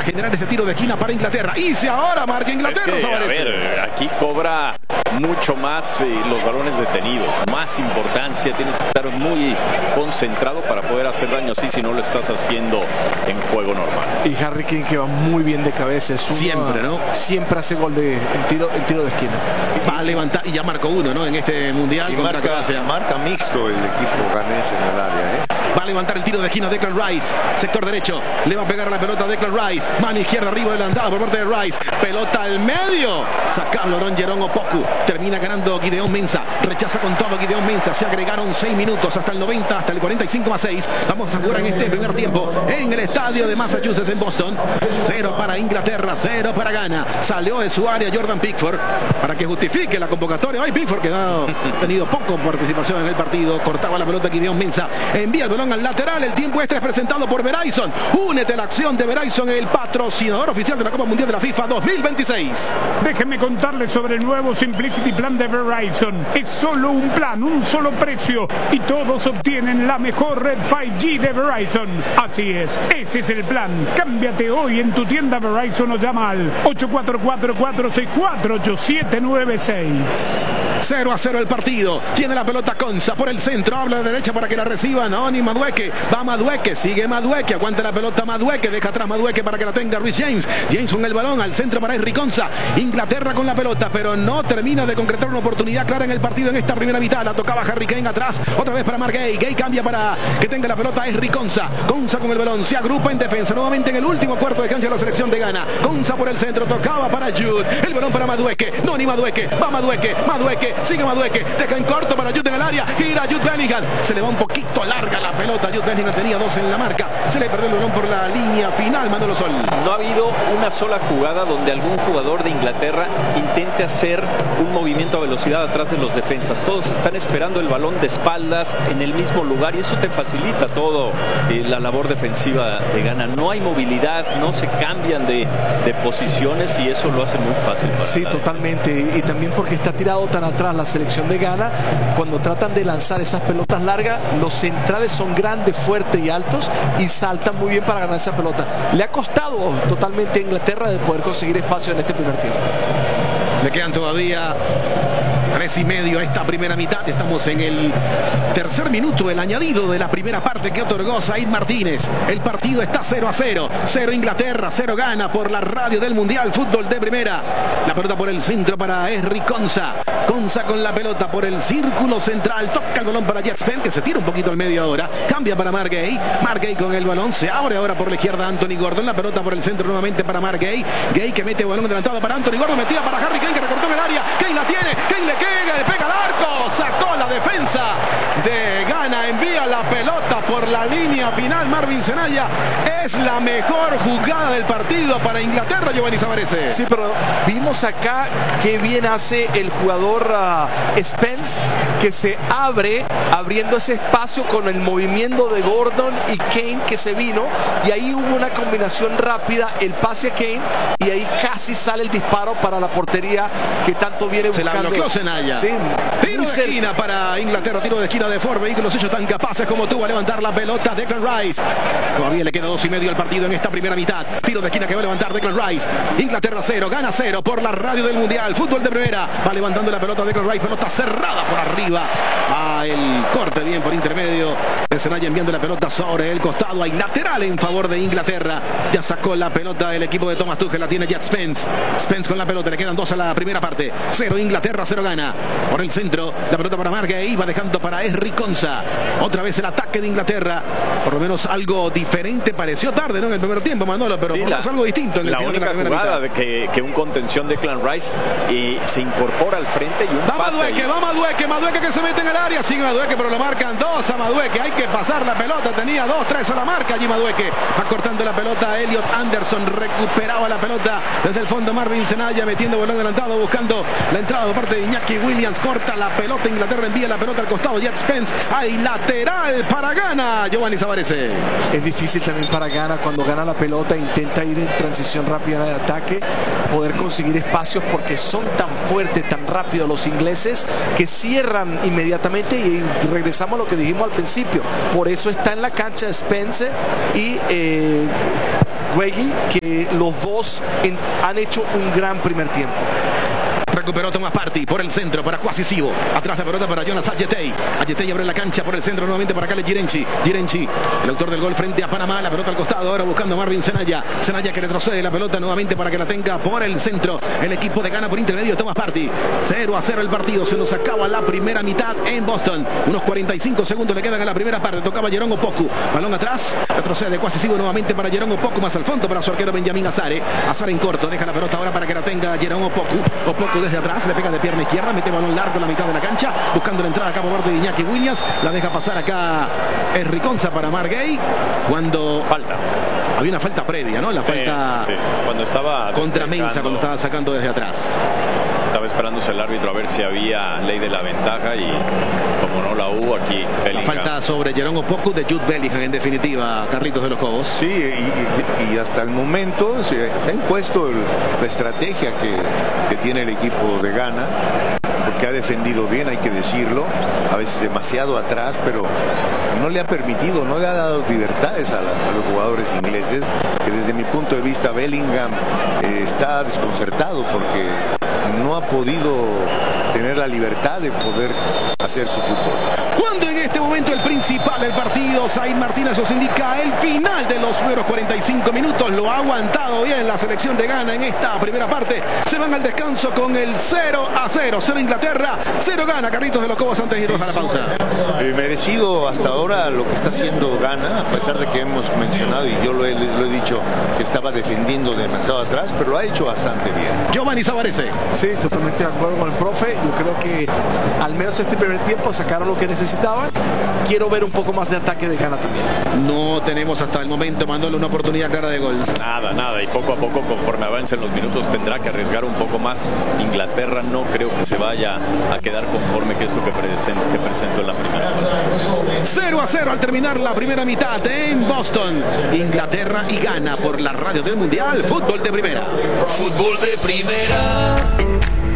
generar este tiro de esquina para Inglaterra. Y si ahora marca Inglaterra, a ver, aquí cobra mucho más los balones detenidos, más importancia, tienes que estar muy concentrado para poder hacer daño así si no lo estás haciendo en juego normal. Y Harry Kane, que va muy bien de cabeza, es siempre, ¿no? Siempre hace gol en tiro de esquina. Va a levantar y ya marcó uno, ¿no? En este mundial. Y marca mixto el equipo ganés en el área, Va a levantar el tiro de esquina Declan Rice, sector derecho, le va a pegar la pelota a Declan Rice, mano izquierda arriba adelantada por parte de Rice, pelota al medio, sacando Jerón Opoku, termina ganando Gideon Mensah, rechaza con todo Gideon Mensah, se agregaron 6 minutos hasta el 90, hasta el 45+6, vamos a jugar en este primer tiempo en el estadio de Massachusetts en Boston. 0 para Inglaterra, 0 para Ghana, salió de su área Jordan Pickford para que justifique la convocatoria. Hoy Pickford, que ha tenido poco participación en el partido, cortaba la pelota Gideon Mensah, envía el balón al lateral, el tiempo extra es presentado por Verizon. Únete a la acción de Verizon, el patrocinador oficial de la Copa Mundial de la FIFA 2026. Déjenme contarles sobre el nuevo Simplicity Plan de Verizon. Es solo un plan, un solo precio y todos obtienen la mejor red 5G de Verizon. Así es, ese es el plan. Cámbiate hoy en tu tienda Verizon o llama al 844-464-8796. 0-0 el partido. Tiene la pelota Konsa por el centro. Habla de derecha para que la reciba Noni Madueke. Va Madueke. Sigue Madueke. Aguanta la pelota Madueke. Deja atrás Madueke para que la tenga Rhys James. James con el balón al centro para Henry Konsa. Inglaterra con la pelota, pero no termina de concretar una oportunidad clara en el partido en esta primera mitad. La tocaba Harry Kane atrás. Otra vez para Mark Gay. Gay cambia para que tenga la pelota Henry Konsa. Konsa con el balón. Se agrupa en defensa. Nuevamente en el último cuarto de cancha de la selección de Ghana. Konsa por el centro. Tocaba para Jude. El balón para Madueke. Noni Madueke. Va Madueke. Madueke. Sigue Madueke, deja en corto para Jude en el área, gira Jude Bellingham, se le va un poquito larga la pelota, Jude Bellingham tenía 2 en la marca, se le perdió el balón por la línea final, Manolo Sol. No ha habido una sola jugada donde algún jugador de Inglaterra intente hacer un movimiento a velocidad atrás de los defensas, todos están esperando el balón de espaldas en el mismo lugar y eso te facilita todo la labor defensiva de Ghana. No hay movilidad, no se cambian de posiciones y eso lo hace muy fácil. Sí, totalmente, y también porque está tirado tan atrás la selección de Ghana, cuando tratan de lanzar esas pelotas largas, los centrales son grandes, fuertes y altos y saltan muy bien para ganar esa pelota. Le ha costado totalmente a Inglaterra de poder conseguir espacio en este primer tiempo. Le quedan todavía 3:30 a esta primera mitad. Estamos en el tercer minuto, el añadido de la primera parte que otorgó Said Martínez. El partido está 0-0. 0 Inglaterra, 0 Ghana por la radio del Mundial Fútbol de Primera. La pelota por el centro para Henry Konsa. Konsa con la pelota por el círculo central. Toca el balón para Jet Spence, que se tira un poquito al medio ahora. Cambia para Mark Gay. Mark Gay con el balón. Se abre ahora por la izquierda Anthony Gordon. La pelota por el centro nuevamente para Mark Gay. Gay que mete el balón adelantado para Anthony Gordon. Metida para Harry Kane, que recortó en el área. Kane la tiene. Kane le pega al arco. Sacó la defensa de Ghana. Envía la pelota por la línea final. Marvin Senaya. Es la mejor jugada del partido para Inglaterra, Giovanni Savarese. Sí, pero vimos acá que bien hace el jugador Spence, que se abre abriendo ese espacio con el movimiento de Gordon y Kane, que se vino, y ahí hubo una combinación rápida, el pase a Kane, y ahí casi sale el disparo para la portería que tanto viene buscando. Se la bloqueó Senaya. Sí, tiro de esquina para Inglaterra, tiro de esquina de Ford Vehículos, ellos tan capaces como tú a levantar la pelota. Declan Rice, todavía le queda 2:30 al partido en esta primera mitad. Tiro de esquina que va a levantar Declan Rice. Inglaterra 0, Ghana 0 por la radio del Mundial Fútbol de Primera. Va levantando la pelota Declan Rice, pelota cerrada por arriba. El corte bien por intermedio de Senaya, enviando la pelota sobre el costado. Hay lateral en favor de Inglaterra. Ya sacó la pelota el equipo de Thomas Tuchel, la tiene Jet Spence. Spence con la pelota, le quedan 2 a la primera parte. 0 Inglaterra, 0 Ghana. Por el centro, la pelota para Marga, iba dejando para Henry Konsa. Otra vez el ataque de Inglaterra. Por lo menos algo diferente, pareció tarde, ¿no? En el primer tiempo, Manolo, pero sí, por lo menos algo distinto en el final de la primera jugada mitad. De que un contención de Declan Rice se incorpora al frente y un pase. Madueke que se mete en el área. Sigue Madueke, pero lo marcan 2 a Madueke. Hay que pasar la pelota. Tenía 2-3 a la marca allí Madueke. Va cortando la pelota Elliot Anderson. Recuperaba la pelota desde el fondo Marvin Senaya, metiendo balón adelantado, buscando la entrada por parte de Iñaki Williams. Corta la pelota. Inglaterra envía la pelota al costado. Jet Spence. Hay lateral para Ghana. Giovanni Savarese. Es difícil también para Ghana cuando gana la pelota, intenta ir en transición rápida de ataque, poder conseguir espacios porque son tan fuertes, tan rápidos los ingleses que cierran inmediatamente, y regresamos a lo que dijimos al principio. Por eso está en la cancha Spence y Greggy, que los dos han hecho un gran primer tiempo. Recuperó Thomas Partey por el centro para Kwasi Sibo. Atrás la pelota para Jonas Adjetey. Adjetey abre la cancha por el centro nuevamente para Khaled Djirenchi. Djirenchi, el autor del gol frente a Panamá. La pelota al costado ahora buscando a Marvin Senaya. Senaya que retrocede la pelota nuevamente para que la tenga por el centro. El equipo de Ghana por intermedio de Thomas Partey. 0-0 el partido. Se nos acaba la primera mitad en Boston. Unos 45 segundos le quedan a la primera parte. Tocaba Jerome Opoku. Balón atrás. Retrocede Kwasi Sibo nuevamente para Jerome Opoku. Más al fondo para su arquero Benjamín Azare. Azare en corto. Deja la pelota ahora para que la tenga Jerome Opoku. Opoku desde atrás, le pega de pierna izquierda, mete balón largo en la mitad de la cancha, buscando la entrada acá por parte de Iñaki Williams, la deja pasar acá Enriconza para Margay, cuando falta. Había una falta previa, ¿no? La falta sí. Cuando estaba contra Mensah, cuando estaba sacando desde atrás. Estaba esperándose el árbitro a ver si había ley de la ventaja y como no la hubo aquí, Bellingham. La falta sobre Jerome Opoku de Jude Bellingham, en definitiva, Carlitos de los Cobos. Sí, y hasta el momento se ha impuesto la estrategia que tiene el equipo de Ghana, porque ha defendido bien, hay que decirlo, a veces demasiado atrás, pero no le ha permitido, no le ha dado libertades a los jugadores ingleses, que desde mi punto de vista Bellingham está desconcertado porque no ha podido tener la libertad de poder hacer su fútbol. Cuando en este momento el principal del partido, Zaid Martínez, nos indica el final de los primeros 45 minutos. Lo ha aguantado bien la selección de Ghana en esta primera parte. Se van al descanso con el 0-0. 0 Inglaterra, 0 Ghana. Carlitos de los Cobos, antes de irnos a la pausa. Merecido hasta ahora lo que está haciendo Ghana, a pesar de que hemos mencionado, y yo lo he dicho, que estaba defendiendo demasiado atrás, pero lo ha hecho bastante bien. Giovanni Savarese. Sí, totalmente de acuerdo con el profe. Yo creo que al menos este primer tiempo sacaron lo que necesitaban. Quiero ver un poco más de ataque de Ghana también. No tenemos hasta el momento, Manolo, una oportunidad clara de gol. Nada, y poco a poco, conforme avancen los minutos, tendrá que arriesgar un poco más. Inglaterra no creo que se vaya a quedar conforme, que es lo que presentó en la primera. 0-0 al terminar la primera mitad en Boston. Inglaterra y Ghana por la radio del Mundial. Fútbol de primera. Fútbol de primera.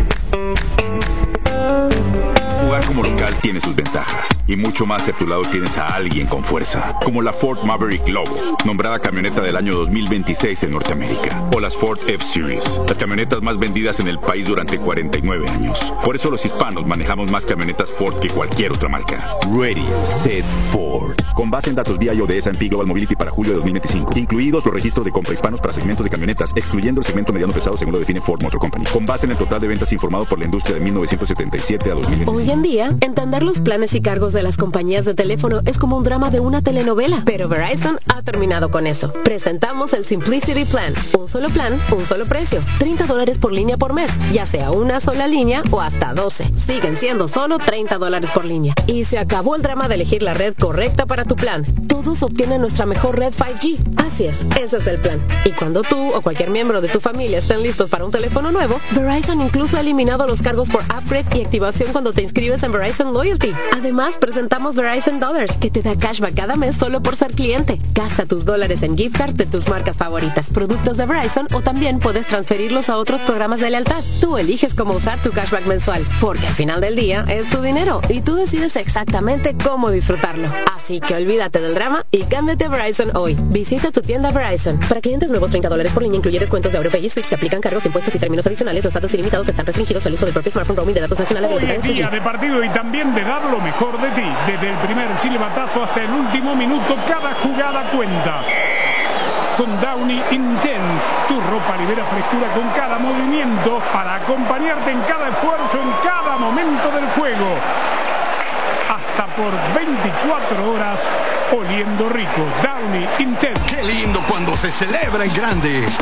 Jugar como local tiene sus ventajas y mucho más si a tu lado tienes a alguien con fuerza, como la Ford Maverick Lobo, nombrada camioneta del año 2026 en Norteamérica, o las Ford F-Series, las camionetas más vendidas en el país durante 49 años. Por eso los hispanos manejamos más camionetas Ford que cualquier otra marca. Ready, Set, Ford. Con base en datos vía de S&P Global Mobility para julio de 2025, incluidos los registros de compra hispanos para segmentos de camionetas, excluyendo el segmento mediano pesado según lo define Ford Motor Company, con base en el total de ventas informado por la industria de 1977 a 2025. Hoy en día, entender los planes y cargos de las compañías de teléfono es como un drama de una telenovela, pero Verizon ha terminado con eso. Presentamos el Simplicity Plan, un solo plan, un solo precio, $30 por línea por mes, ya sea una sola línea o hasta 12. Siguen siendo solo $30 por línea. Y se acabó el drama de elegir la red correcta para tu plan. Todos obtienen nuestra mejor red 5G. Así es, ese es el plan. Y cuando tú o cualquier miembro de tu familia estén listos para un teléfono nuevo, Verizon incluso ha eliminado los cargos por upgrade y activación cuando te inscribes en Verizon Loyalty. Además, presentamos Verizon Dollars, que te da cashback cada mes solo por ser cliente. Gasta tus dólares en gift card de tus marcas favoritas, productos de Verizon, o también puedes transferirlos a otros programas de lealtad. Tú eliges cómo usar tu cashback mensual, porque al final del día es tu dinero y tú decides exactamente cómo disfrutarlo. Así que olvídate del drama y cámbiate a Verizon hoy. Visita tu tienda Verizon. Para clientes nuevos, $30 por línea, incluye descuentos de AuroPay y Switch. Se aplican cargos, impuestos y términos adicionales. Los datos ilimitados están restringidos al uso del propio smartphone roaming de datos nacionales. Hoy es día de partido y también de dar lo mejor de ti. Desde el primer silbatazo hasta el último minuto, cada jugada cuenta. Con Downy Intense, tu ropa libera frescura con cada movimiento para acompañarte en cada esfuerzo, en cada momento del juego. Hasta por 24 horas oliendo rico. Downy Intense. Qué lindo cuando se celebra en grande.